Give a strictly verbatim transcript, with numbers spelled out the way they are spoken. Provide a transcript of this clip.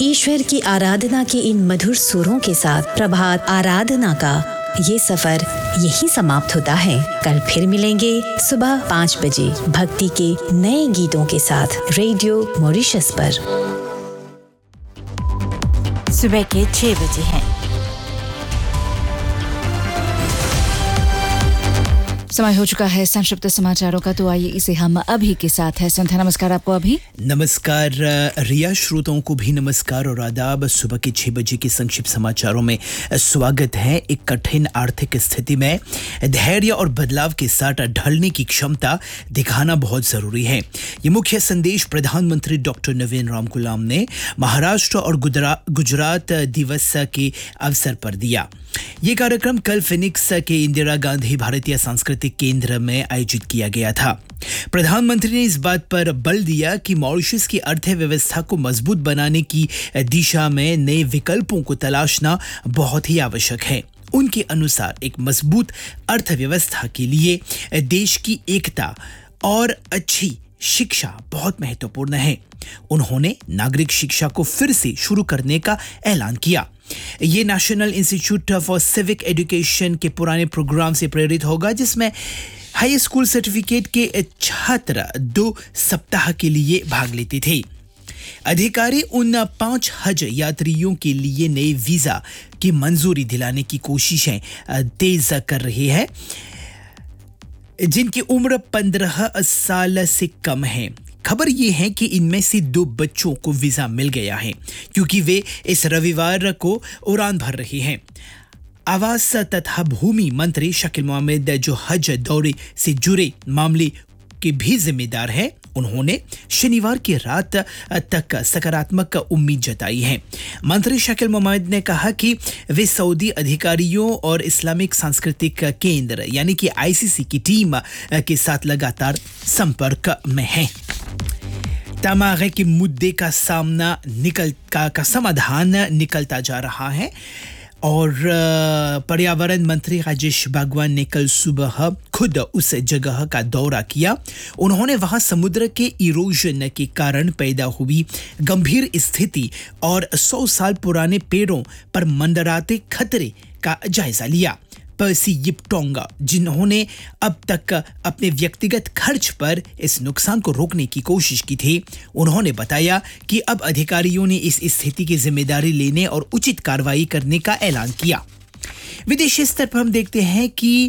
ईश्वर की आराधना के इन मधुर सुरों के साथ प्रभात आराधना का ये सफर यही समाप्त होता है। कल फिर मिलेंगे सुबह पाँच बजे भक्ति के नए गीतों के साथ रेडियो मॉरिशस पर। सुबह के छह बजे हैं। समय हो चुका है संक्षिप्त समाचारों का, तो आइए इसे हम अभी के साथ है। संध्या, नमस्कार आपको अभी। नमस्कार रिया, श्रोताओं को भी नमस्कार और आदाब। सुबह के छह बजे के संक्षिप्त समाचारों में स्वागत है। एक कठिन आर्थिक स्थिति में धैर्य और बदलाव के साथ ढलने की क्षमता दिखाना बहुत जरूरी है। ये मुख्य संदेश प्रधानमंत्री डॉक्टर नवीन राम गुलाम ने महाराष्ट्र और गुजरात दिवस के अवसर पर दिया। ये कार्यक्रम कल फिनिक्स के इंदिरा गांधी भारतीय सांस्कृतिक केंद्र में आयोजित किया गया था। प्रधानमंत्री ने इस बात पर बल दिया कि मॉरिशस की अर्थव्यवस्था को मजबूत बनाने की दिशा में नए विकल्पों को तलाशना बहुत ही आवश्यक है। उनके अनुसार एक मजबूत अर्थव्यवस्था के लिए देश की एकता और अच्छी शिक्षा बहुत महत्वपूर्ण है। उन्होंने नागरिक शिक्षा को फिर से शुरू करने का ऐलान किया। ये national institute for civic education के पुराने प्रोग्राम से प्रेरित होगा, जिसमें हाई स्कूल सर्टिफिकेट के छात्र दो सप्ताह के लिए भाग लेते थे। अधिकारी उन पांच हज यात्रियों के लिए नए वीजा की मंजूरी दिलाने की कोशिशें तेज कर रहे हैं जिनकी उम्र पंद्रह साल से कम है। खबर ये है कि इनमें से दो बच्चों को वीजा मिल गया है क्योंकि वे इस रविवार को उड़ान भर रहे हैं। आवास तथा भूमि मंत्री शकील मोहम्मद, जो हज दौरे से जुड़े मामले के भी जिम्मेदार हैं, उन्होंने शनिवार की रात तक सकारात्मक उम्मीद जताई है। मंत्री शकील मोहम्मद ने कहा कि वे सऊदी अधिकारियों और इस्लामिक सांस्कृतिक केंद्र यानी कि आईसीसी की टीम के साथ लगातार संपर्क में हैं। तमागे के मुद्दे का सामना निकल का, का समाधान निकलता जा रहा है और पर्यावरण मंत्री राजेश बागवान ने कल सुबह खुद उस जगह का दौरा किया। उन्होंने वहां समुद्र के इरोजन के कारण पैदा हुई गंभीर स्थिति और सौ साल पुराने पेड़ों पर मंडराते खतरे का जायजा लिया। पर्सी यिपटोंगा, जिन्होंने अब तक अपने व्यक्तिगत खर्च पर इस नुकसान को रोकने की कोशिश की थी, उन्होंने बताया कि अब अधिकारियों ने इस स्थिति की जिम्मेदारी लेने और उचित कार्रवाई करने का ऐलान किया। विदेशी स्तर पर हम देखते हैं कि